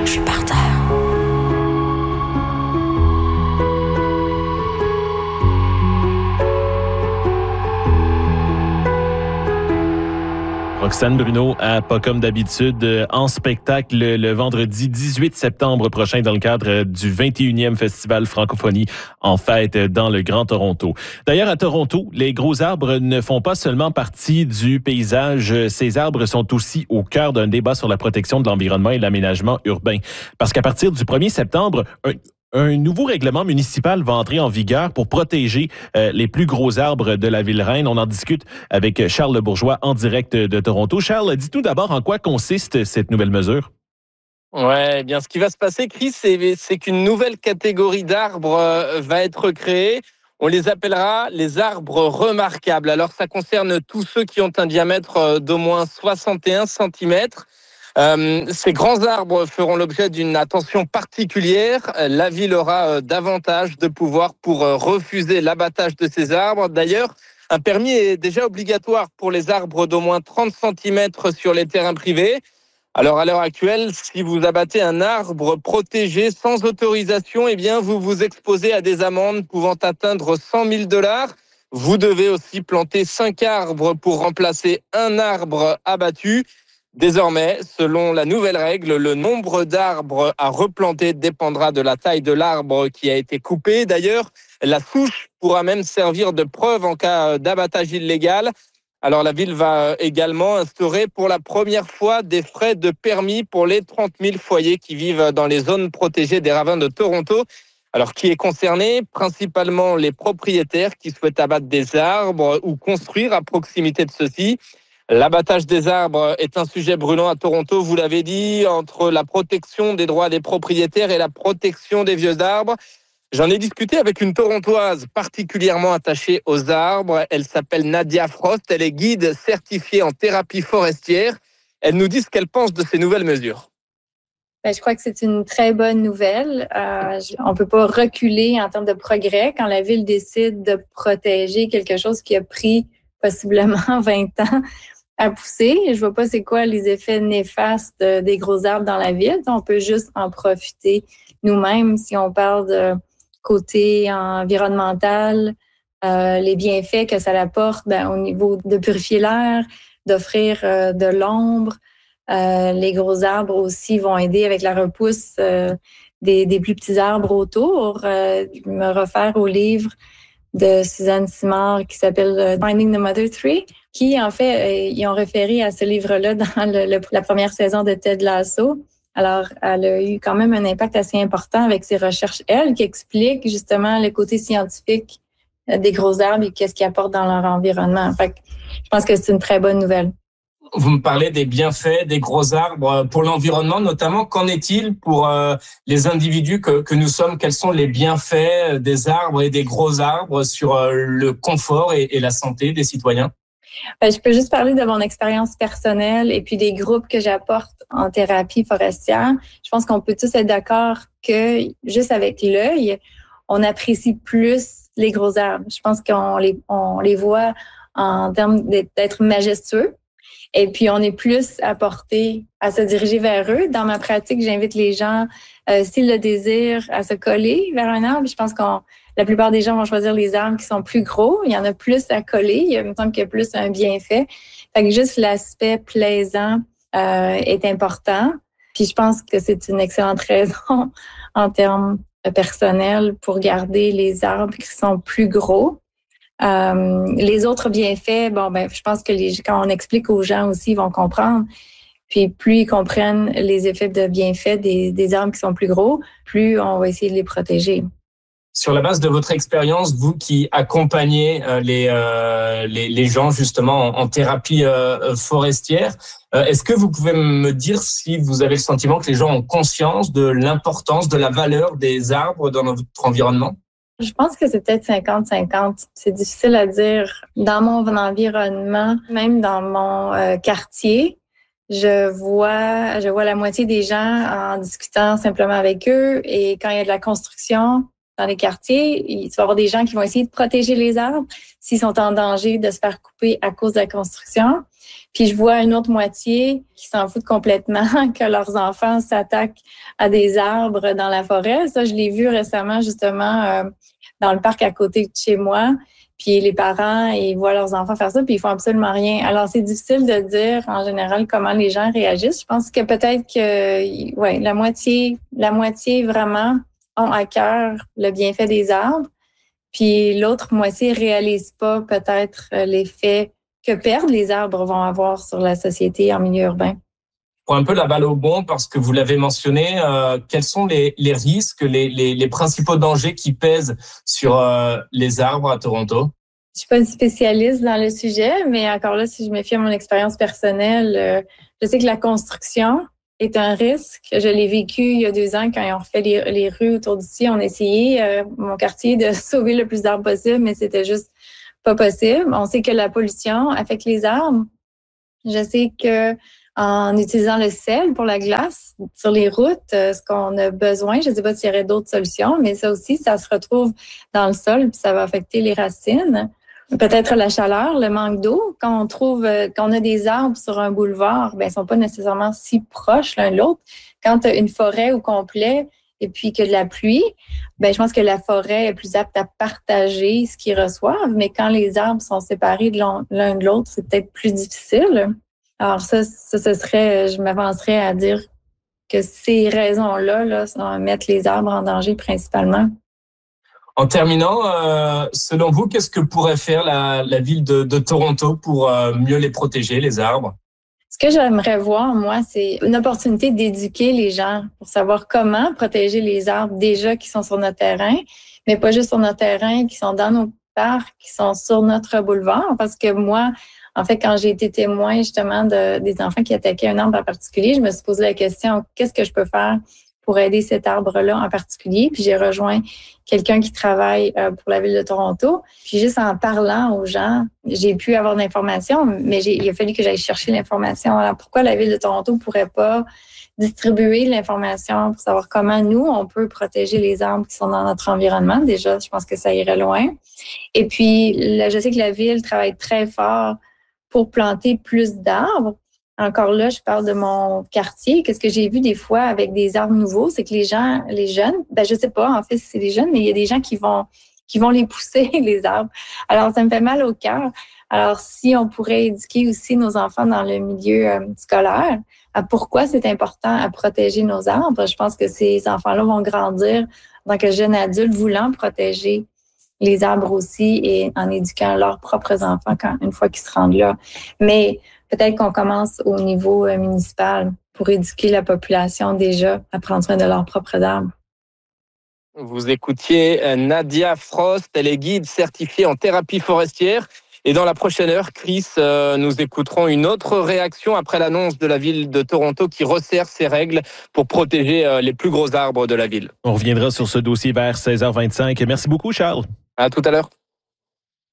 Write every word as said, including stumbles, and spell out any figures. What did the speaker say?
je suis par terre. Roxane Bruno à Pas comme d'habitude en spectacle le vendredi dix-huit septembre prochain dans le cadre du vingt et unième Festival Francophonie en fête dans le Grand Toronto. D'ailleurs, à Toronto, les gros arbres ne font pas seulement partie du paysage. Ces arbres sont aussi au cœur d'un débat sur la protection de l'environnement et l'aménagement urbain. Parce qu'à partir du premier septembre, un Un nouveau règlement municipal va entrer en vigueur pour protéger euh, les plus gros arbres de la ville-reine. On en discute avec Charles Le Bourgeois en direct de Toronto. Charles, dis-nous d'abord en quoi consiste cette nouvelle mesure? Ouais, eh bien, ce qui va se passer, Chris, c'est, c'est qu'une nouvelle catégorie d'arbres euh, va être créée. On les appellera les arbres remarquables. Alors, ça concerne tous ceux qui ont un diamètre euh, d'au moins soixante et un centimètres. Euh, ces grands arbres feront l'objet d'une attention particulière. La ville aura euh, davantage de pouvoir pour euh, refuser l'abattage de ces arbres. D'ailleurs, un permis est déjà obligatoire pour les arbres d'au moins trente centimètres sur les terrains privés. Alors, à l'heure actuelle, si vous abattez un arbre protégé sans autorisation, eh bien, vous vous exposez à des amendes pouvant atteindre cent mille dollars. Vous devez aussi planter cinq arbres pour remplacer un arbre abattu. Désormais, selon la nouvelle règle, le nombre d'arbres à replanter dépendra de la taille de l'arbre qui a été coupé. D'ailleurs, la souche pourra même servir de preuve en cas d'abattage illégal. Alors, la ville va également instaurer pour la première fois des frais de permis pour les trente mille foyers qui vivent dans les zones protégées des ravins de Toronto. Alors, qui est concerné? Principalement les propriétaires qui souhaitent abattre des arbres ou construire à proximité de ceux-ci. L'abattage des arbres est un sujet brûlant à Toronto, vous l'avez dit, entre la protection des droits des propriétaires et la protection des vieux arbres. J'en ai discuté avec une Torontoise particulièrement attachée aux arbres. Elle s'appelle Nadia Frost, elle est guide certifiée en thérapie forestière. Elle nous dit ce qu'elle pense de ces nouvelles mesures. Ben, je crois que c'est une très bonne nouvelle. Euh, on ne peut pas reculer en termes de progrès quand la ville décide de protéger quelque chose qui a pris possiblement vingt ans à pousser. Je vois pas c'est quoi les effets néfastes des gros arbres dans la ville. On peut juste en profiter nous-mêmes si on parle de côté environnemental, euh, les bienfaits que ça apporte ben, au niveau de purifier l'air, d'offrir euh, de l'ombre. Euh, les gros arbres aussi vont aider avec la repousse euh, des, des plus petits arbres autour. Euh, je me réfère au livre de Suzanne Simard qui s'appelle Finding the Mother Tree, qui, en fait, euh, ils ont référé à ce livre-là dans le, le, la première saison de Ted Lasso. Alors, elle a eu quand même un impact assez important avec ses recherches, elle, qui explique justement le côté scientifique des gros arbres et qu'est-ce qu'ils apportent dans leur environnement. Fait que je pense que c'est une très bonne nouvelle. Vous me parlez des bienfaits des gros arbres pour l'environnement, notamment. Qu'en est-il pour euh, les individus que, que nous sommes? Quels sont les bienfaits des arbres et des gros arbres sur euh, le confort et, et la santé des citoyens? Ben, je peux juste parler de mon expérience personnelle et puis des groupes que j'apporte en thérapie forestière. Je pense qu'on peut tous être d'accord que juste avec l'œil, on apprécie plus les gros arbres. Je pense qu'on les, on les voit en termes d'être majestueux. Et puis, on est plus apporté à se diriger vers eux. Dans ma pratique, j'invite les gens, euh, s'ils le désirent, à se coller vers un arbre. Je pense qu'on la plupart des gens vont choisir les arbres qui sont plus gros. Il y en a plus à coller. Il me semble qu'il y a plus un bienfait. Fait que juste l'aspect plaisant euh, est important. Puis, je pense que c'est une excellente raison en termes personnels pour garder les arbres qui sont plus gros. Euh, les autres bienfaits, bon, ben, je pense que les, quand on explique aux gens aussi, ils vont comprendre. Puis plus ils comprennent les effets de bienfaits des, des arbres qui sont plus gros, plus on va essayer de les protéger. Sur la base de votre expérience, vous qui accompagnez euh, les, euh, les les gens justement en, en thérapie euh, forestière, euh, est-ce que vous pouvez me dire si vous avez le sentiment que les gens ont conscience de l'importance, de la valeur des arbres dans votre environnement? Je pense que c'est peut-être cinquante cinquante. C'est difficile à dire. Dans mon environnement, même dans mon euh, quartier, je vois, je vois la moitié des gens en discutant simplement avec eux. Et quand il y a de la construction, dans les quartiers, il va y avoir des gens qui vont essayer de protéger les arbres s'ils sont en danger de se faire couper à cause de la construction. Puis je vois une autre moitié qui s'en foutent complètement que leurs enfants s'attaquent à des arbres dans la forêt. Ça, je l'ai vu récemment justement euh, dans le parc à côté de chez moi. Puis les parents, ils voient leurs enfants faire ça, puis ils font absolument rien. Alors, c'est difficile de dire en général comment les gens réagissent. Je pense que peut-être que ouais, la moitié, la moitié vraiment ont à cœur le bienfait des arbres. Puis l'autre moitié réalise pas peut-être l'effet que perdre les arbres vont avoir sur la société en milieu urbain. Pour un peu la balle au bond, parce que vous l'avez mentionné, euh, quels sont les, les risques, les, les, les principaux dangers qui pèsent sur euh, les arbres à Toronto? Je suis pas une spécialiste dans le sujet, mais encore là, si je me fie à mon expérience personnelle, euh, je sais que la construction est un risque. Je l'ai vécu il y a deux ans quand ils ont refait les, les rues autour d'ici. On a essayé, euh, mon quartier, de sauver le plus d'arbres possible, mais c'était juste pas possible. On sait que la pollution affecte les arbres. Je sais que en utilisant le sel pour la glace sur les routes, ce qu'on a besoin, je ne sais pas s'il y aurait d'autres solutions, mais ça aussi, ça se retrouve dans le sol puis ça va affecter les racines. Peut-être la chaleur, le manque d'eau. Quand on trouve, quand on a des arbres sur un boulevard, ben ils sont pas nécessairement si proches l'un de l'autre. Quand tu as une forêt au complet et puis que de la pluie, ben je pense que la forêt est plus apte à partager ce qu'ils reçoivent. Mais quand les arbres sont séparés de l'un de l'autre, c'est peut-être plus difficile. Alors ça, ça, ce serait, je m'avancerais à dire que ces raisons-là, là, ça mettre les arbres en danger principalement. En terminant, euh, selon vous, qu'est-ce que pourrait faire la, la ville de, de Toronto pour euh, mieux les protéger, les arbres? Ce que j'aimerais voir, moi, c'est une opportunité d'éduquer les gens pour savoir comment protéger les arbres déjà qui sont sur notre terrain, mais pas juste sur notre terrain, qui sont dans nos parcs, qui sont sur notre boulevard. Parce que moi, en fait, quand j'ai été témoin justement de, des enfants qui attaquaient un arbre en particulier, je me suis posé la question, qu'est-ce que je peux faire pour aider cet arbre-là en particulier? Puis j'ai rejoint quelqu'un qui travaille euh, pour la ville de Toronto. Puis juste en parlant aux gens, j'ai pu avoir de l'information, mais j'ai, il a fallu que j'aille chercher l'information. Alors pourquoi la ville de Toronto ne pourrait pas distribuer l'information pour savoir comment nous, on peut protéger les arbres qui sont dans notre environnement? Déjà, je pense que ça irait loin. Et puis, là, je sais que la ville travaille très fort pour planter plus d'arbres. Encore là, je parle de mon quartier. Qu'est-ce que j'ai vu des fois avec des arbres nouveaux, c'est que les gens, les jeunes, ben je sais pas en fait si c'est les jeunes, mais il y a des gens qui vont qui vont les pousser, les arbres. Alors, ça me fait mal au cœur. Alors, si on pourrait éduquer aussi nos enfants dans le milieu euh, scolaire à pourquoi c'est important à protéger nos arbres, je pense que ces enfants-là vont grandir en tant que jeunes adultes voulant protéger les arbres aussi et en éduquant leurs propres enfants quand, une fois qu'ils se rendent là. Mais peut-être qu'on commence au niveau euh, municipal pour éduquer la population déjà à prendre soin de leurs propres arbres. Vous écoutiez Nadia Frost, elle est guide certifiée en thérapie forestière. Et dans la prochaine heure, Chris, euh, nous écouterons une autre réaction après l'annonce de la ville de Toronto qui resserre ses règles pour protéger euh, les plus gros arbres de la ville. On reviendra sur ce dossier vers seize heures vingt-cinq. Merci beaucoup, Charles. À tout à l'heure.